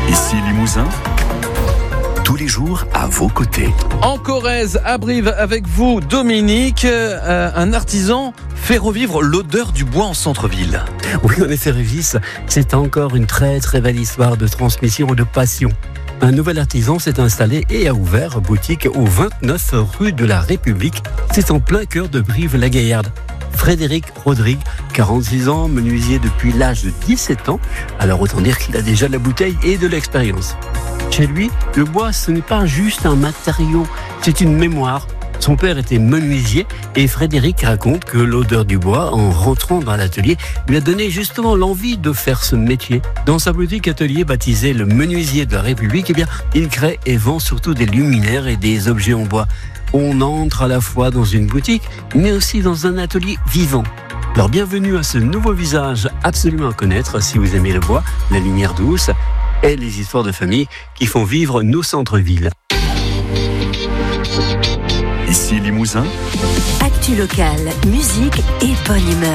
Ici Limousin, tous les jours à vos côtés. En Corrèze, à Brive, avec vous, Dominique, un artisan fait revivre l'odeur du bois en centre-ville. Oui, en effet, Régis, c'est encore une très très belle histoire de transmission et de passion. Un nouvel artisan s'est installé et a ouvert boutique au 29 rue de la République. C'est en plein cœur de Brive-la-Gaillarde. Frédéric Rodrigue, 46 ans, menuisier depuis l'âge de 17 ans. Alors autant dire qu'il a déjà de la bouteille et de l'expérience. Chez lui, le bois, ce n'est pas juste un matériau, c'est une mémoire. Son père était menuisier et Frédéric raconte que l'odeur du bois, en rentrant dans l'atelier, lui a donné justement l'envie de faire ce métier. Dans sa boutique atelier baptisée le Menuisier de la République, il crée et vend surtout des luminaires et des objets en bois. On entre à la fois dans une boutique, mais aussi dans un atelier vivant. Alors bienvenue à ce nouveau visage absolument à connaître si vous aimez le bois, la lumière douce et les histoires de famille qui font vivre nos centres-villes. Ici Limousin, Actu locale, musique et bonne humeur.